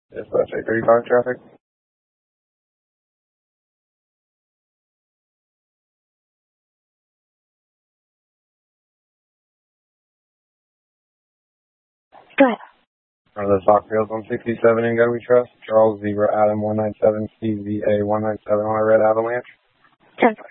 Dispatch 835 traffic. Go ahead. The Stockfields 167 in Go We Trust. Charles Zebra Adam 197 CZA 197 on a red Avalanche. 10-4.